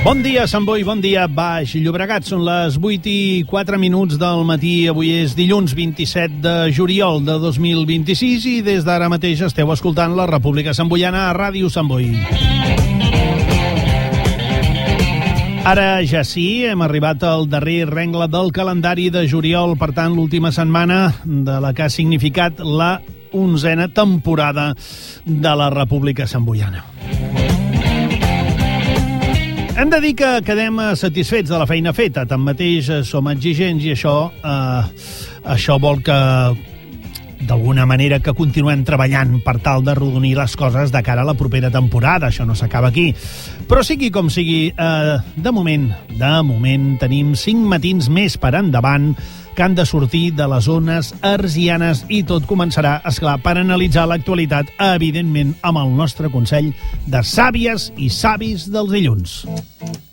Bon dia, Sant Boi, bon dia, Baix Llobregat. Són les 8:04 del matí. Avui és dilluns 27 de juliol de 2026 i des d'ara mateix esteu escoltant la República Santboiana a Ràdio Sant Boi. Ara ja sí, hem arribat al darrer rengle del calendari de juliol, per tant, l'última setmana de la que ha significat la 11a temporada de la República Santboiana. Hem de dir que quedem satisfets de la feina feta, tanmateix som exigents i això vol que, d'alguna manera, que continuem treballant per tal de rodonir les coses de cara a la propera temporada. Això no s'acaba aquí. Però sigui com sigui, de moment, tenim 5 matins més per endavant que han de sortir de les zones arsianes i tot començarà, esclar, per analitzar l'actualitat, evidentment, amb el nostre Consell de Sàvies i Savis dels dilluns.